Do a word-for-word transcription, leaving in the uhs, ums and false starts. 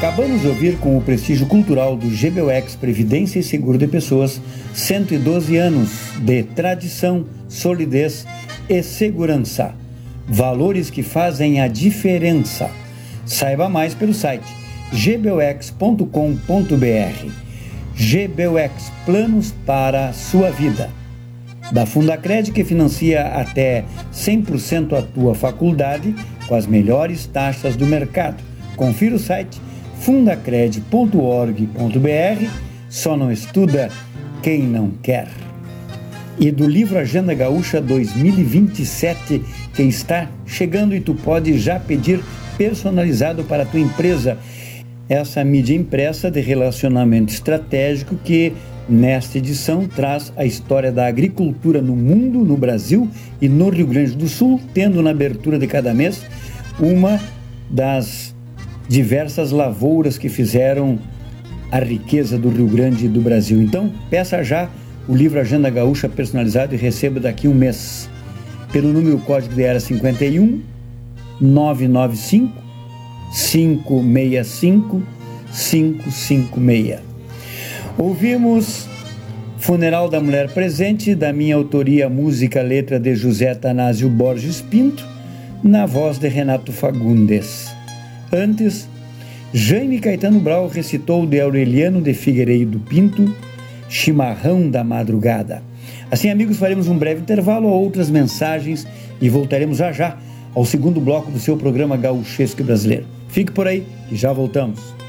Acabamos de ouvir com o prestígio cultural do G B U X Previdência e Seguro de Pessoas, cento e doze anos de tradição, solidez e segurança. Valores que fazem a diferença. Saiba mais pelo site g b u x ponto com ponto b r. G B U X, planos para a sua vida. Da Fundacred, que financia até cem por cento a tua faculdade com as melhores taxas do mercado. Confira o site fundacred ponto org ponto b r. Só não estuda quem não quer. E do livro Agenda Gaúcha dois mil e vinte e sete, que está chegando e tu pode já pedir personalizado para a tua empresa. Essa mídia impressa de relacionamento estratégico que, nesta edição, traz a história da agricultura no mundo, no Brasil e no Rio Grande do Sul, tendo na abertura de cada mês uma das diversas lavouras que fizeram a riqueza do Rio Grande e do Brasil. Então, peça já o livro Agenda Gaúcha personalizado e receba daqui um mês pelo número código de área cinquenta e um, nove nove cinco, cinco seis cinco, cinco cinco seis. Ouvimos Funeral da Mulher Presente, da minha autoria, música, letra de José Atanásio Borges Pinto, na voz de Renato Fagundes. Antes, Jaime Caetano Brau recitou de Aureliano de Figueiredo Pinto, Chimarrão da Madrugada. Assim, amigos, faremos um breve intervalo a outras mensagens e voltaremos já já ao segundo bloco do seu programa Gauchesco Brasileiro. Fique por aí, que já voltamos.